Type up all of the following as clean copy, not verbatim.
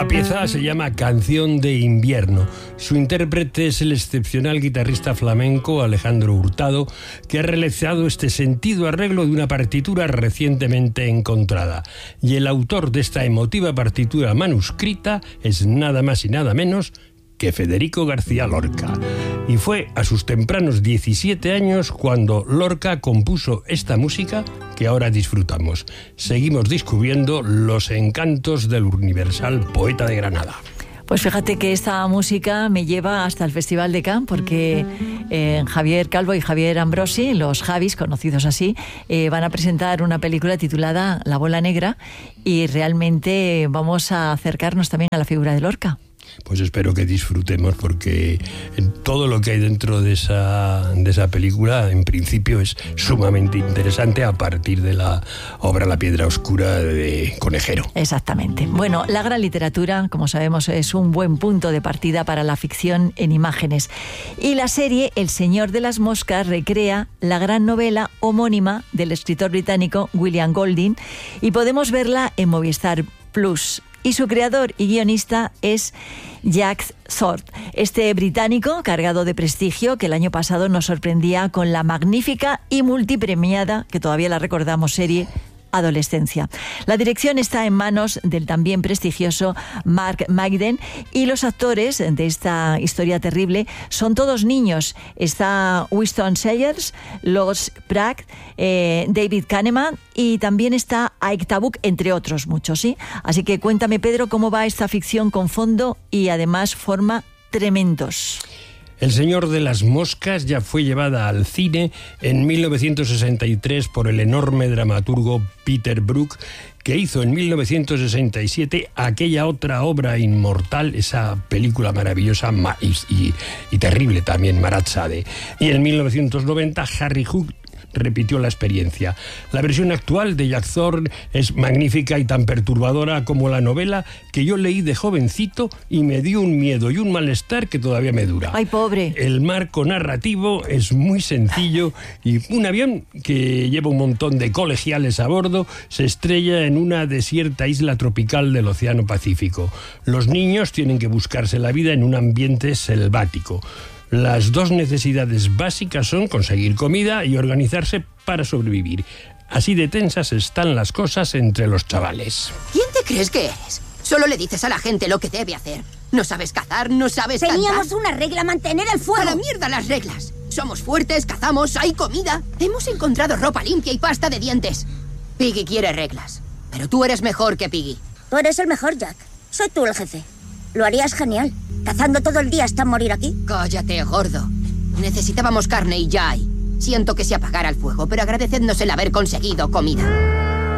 La pieza se llama Canción de Invierno. Su intérprete es el excepcional guitarrista flamenco Alejandro Hurtado, que ha realizado este sentido arreglo de una partitura recientemente encontrada. Y el autor de esta emotiva partitura manuscrita es nada más y nada menos que Federico García Lorca. Y fue a sus tempranos 17 años cuando Lorca compuso esta música que ahora disfrutamos. Seguimos descubriendo los encantos del universal poeta de Granada. Pues fíjate que esta música me lleva hasta el Festival de Cannes, porque Javier Calvo y Javier Ambrosi, los Javis, conocidos así, van a presentar una película titulada La bola negra, y realmente vamos a acercarnos también a la figura de Lorca. Pues espero que disfrutemos, porque todo lo que hay dentro de esa película en principio es sumamente interesante a partir de la obra La piedra oscura de Conejero. Exactamente. Bueno, la gran literatura, como sabemos, es un buen punto de partida para la ficción en imágenes. Y la serie El Señor de las Moscas recrea la gran novela homónima del escritor británico William Golding, y podemos verla en Movistar Plus. Y su creador y guionista es Jack Thorpe, este británico cargado de prestigio que el año pasado nos sorprendía con la magnífica y multipremiada, que todavía la recordamos, serie Adolescencia. La dirección está en manos del también prestigioso Mark Maiden, y los actores de esta historia terrible son todos niños. Está Winston Sayers, Los Pratt, David Kahneman, y también está Ike Tabuk, entre otros muchos, ¿sí? Así que cuéntame, Pedro, cómo va esta ficción con fondo y además forma tremendos. El Señor de las Moscas ya fue llevada al cine en 1963 por el enorme dramaturgo Peter Brook, que hizo en 1967 aquella otra obra inmortal, esa película maravillosa y terrible también, Marazade. Y en 1990 Harry Hook repitió la experiencia. La versión actual de Jack Thorpe es magnífica y tan perturbadora como la novela, que yo leí de jovencito y me dio un miedo y un malestar que todavía me dura. ¡Ay, pobre! El marco narrativo es muy sencillo, y un avión que lleva un montón de colegiales a bordo se estrella en una desierta isla tropical del Océano Pacífico. Los niños tienen que buscarse la vida en un ambiente selvático. Las dos necesidades básicas son conseguir comida y organizarse para sobrevivir. Así de tensas están las cosas entre los chavales. ¿Quién te crees que eres? Solo le dices a la gente lo que debe hacer. No sabes cazar, no sabes cantar. Teníamos una regla: mantener el fuego. ¡A la mierda las reglas! Somos fuertes, cazamos, hay comida. Hemos encontrado ropa limpia y pasta de dientes. Piggy quiere reglas, pero tú eres mejor que Piggy. Tú eres el mejor, Jack. Soy tú el jefe. Lo harías genial. Cazando todo el día hasta morir aquí. Cállate, gordo. Necesitábamos carne y ya hay. Siento que se apagara el fuego, pero agradecednos el haber conseguido comida.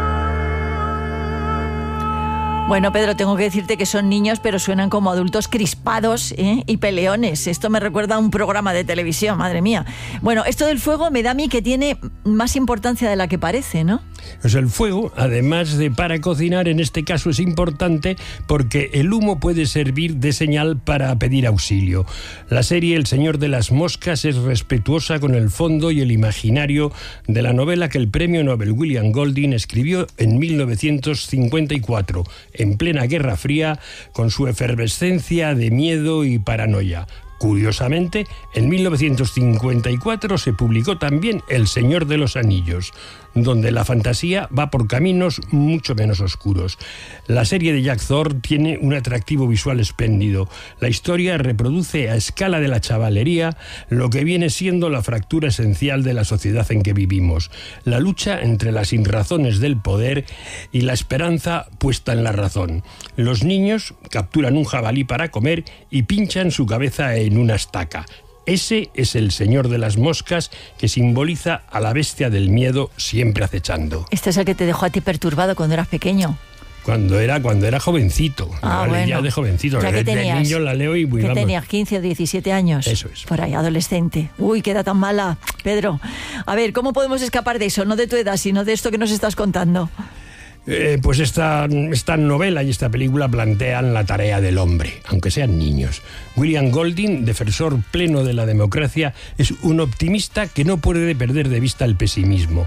Bueno, Pedro, tengo que decirte que son niños, pero suenan como adultos crispados, y peleones. Esto me recuerda a un programa de televisión, madre mía. Bueno, esto del fuego me da a mí que tiene más importancia de la que parece, ¿no? Pues el fuego, además de para cocinar, en este caso es importante porque el humo puede servir de señal para pedir auxilio. La serie El Señor de las Moscas es respetuosa con el fondo y el imaginario de la novela que el premio Nobel William Golding escribió en 1954, en plena Guerra Fría, con su efervescencia de miedo y paranoia. Curiosamente, en 1954 se publicó también El Señor de los Anillos, donde la fantasía va por caminos mucho menos oscuros. La serie de Jack Thorpe tiene un atractivo visual espléndido. La historia reproduce a escala de la chavalería lo que viene siendo la fractura esencial de la sociedad en que vivimos, la lucha entre las sinrazones del poder y la esperanza puesta en la razón. Los niños capturan un jabalí para comer y pinchan su cabeza en una estaca. Ese es el Señor de las Moscas, que simboliza a la bestia del miedo siempre acechando. Este es el que te dejó a ti perturbado cuando eras pequeño. Cuando era jovencito. Bueno. Ya de jovencito. O sea, de niño la leo y muy que tenías 15 o 17 años. Eso es. Por ahí, adolescente. Uy, qué edad tan mala, Pedro. A ver, ¿cómo podemos escapar de eso? No de tu edad, sino de esto que nos estás contando. Pues esta novela y esta película plantean la tarea del hombre, aunque sean niños. William Golding, defensor pleno de la democracia, es un optimista que no puede perder de vista el pesimismo.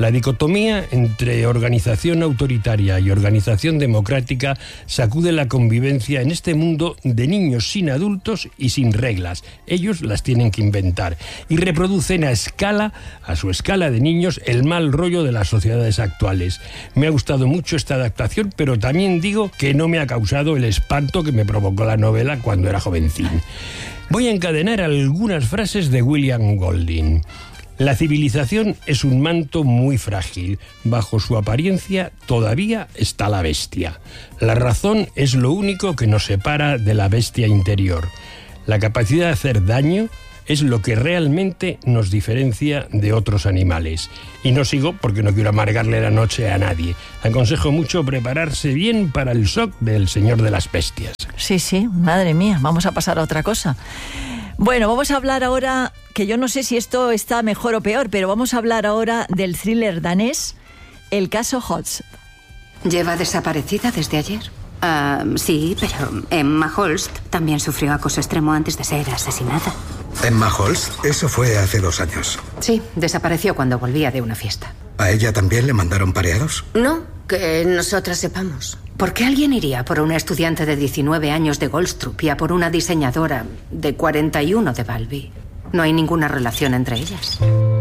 La dicotomía entre organización autoritaria y organización democrática sacude la convivencia en este mundo de niños sin adultos y sin reglas. Ellos las tienen que inventar y reproducen a su escala de niños, el mal rollo de las sociedades actuales. Me ha gustado mucho esta adaptación, pero también digo que no me ha causado el espanto que me provocó la novela cuando era jovencín. Voy a encadenar algunas frases de William Golding. La civilización es un manto muy frágil. Bajo su apariencia todavía está la bestia. La razón es lo único que nos separa de la bestia interior. La capacidad de hacer daño es lo que realmente nos diferencia de otros animales. Y no sigo porque no quiero amargarle la noche a nadie. Aconsejo mucho prepararse bien para el shock del Señor de las Bestias. Sí, madre mía, vamos a pasar a otra cosa. Bueno, vamos a hablar ahora, que yo no sé si esto está mejor o peor, pero vamos a hablar ahora del thriller danés, el caso Holst. ¿Lleva desaparecida desde ayer? Sí, pero Emma Holst también sufrió acoso extremo antes de ser asesinada. ¿Emma Holst? Eso fue hace 2 años. Sí, desapareció cuando volvía de una fiesta. ¿A ella también le mandaron pareados? No, que nosotras sepamos. ¿Por qué alguien iría por una estudiante de 19 años de Goldstrup y a por una diseñadora de 41 de Valby? No hay ninguna relación entre ellas.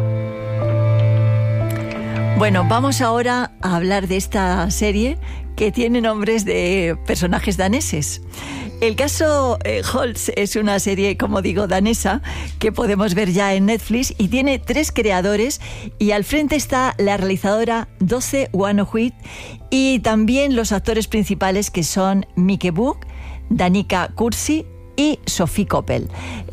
Bueno, vamos ahora a hablar de esta serie que tiene nombres de personajes daneses. El caso Holst es una serie, como digo, danesa, que podemos ver ya en Netflix y tiene 3 creadores y al frente está la realizadora Doce Wanhoit y también los actores principales que son Mike Buch, Danica Kursi y Sophie Koppel.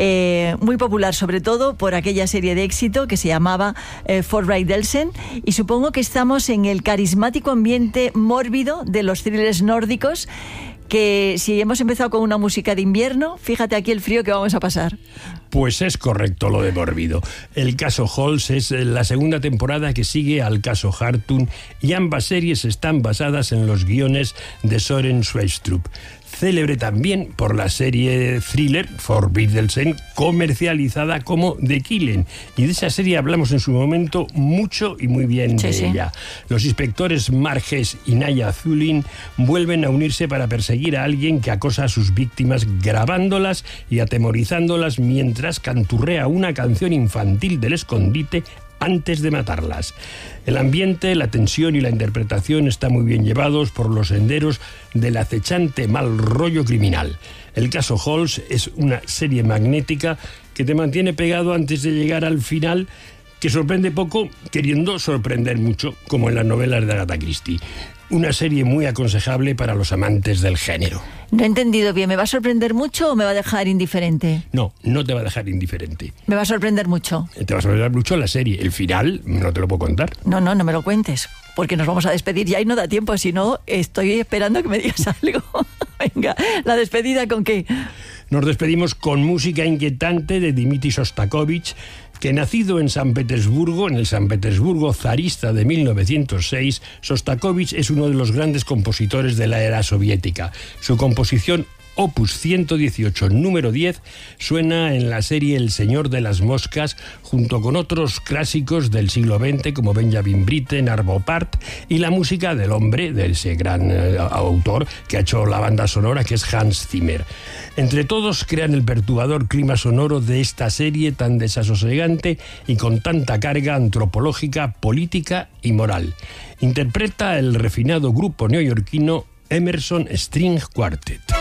Muy popular sobre todo por aquella serie de éxito que se llamaba Forrædelsen, y supongo que estamos en el carismático ambiente mórbido de los thrillers nórdicos, que si hemos empezado con una música de invierno, fíjate aquí el frío que vamos a pasar. Pues es correcto lo de mórbido. El caso Holst es la segunda temporada que sigue al caso Hartung y ambas series están basadas en los guiones de Søren Sveistrup, célebre también por la serie thriller Forrædelsen, comercializada como The Killen. Y de esa serie hablamos en su momento mucho y muy bien de ella. Los inspectores Mark Hess y Naya Zulin vuelven a unirse para perseguir a alguien que acosa a sus víctimas grabándolas y atemorizándolas mientras canturrea una canción infantil del escondite antes de matarlas. El ambiente, la tensión y la interpretación están muy bien llevados por los senderos del acechante mal rollo criminal. El caso Holst es una serie magnética que te mantiene pegado antes de llegar al final, que sorprende poco queriendo sorprender mucho, como en las novelas de Agatha Christie. Una serie muy aconsejable para los amantes del género. No he entendido bien, ¿me va a sorprender mucho o me va a dejar indiferente? No te va a dejar indiferente. ¿Me va a sorprender mucho? Te va a sorprender mucho la serie. El final no te lo puedo contar. No me lo cuentes, porque nos vamos a despedir ya y no da tiempo, si no estoy esperando que me digas algo. Venga, ¿la despedida con qué? Nos despedimos con música inquietante de Dmitri Shostakovich, que nacido en San Petersburgo, en el San Petersburgo zarista de 1906, Shostakovich es uno de los grandes compositores de la era soviética. Su composición Opus 118, número 10, suena en la serie El Señor de las Moscas, junto con otros clásicos del siglo XX como Benjamin Britten, Arvo Pärt y la música del hombre, de ese gran autor que ha hecho la banda sonora, que es Hans Zimmer. Entre todos crean el perturbador clima sonoro de esta serie tan desasosegante y con tanta carga antropológica, política y moral. Interpreta el refinado grupo neoyorquino Emerson String Quartet.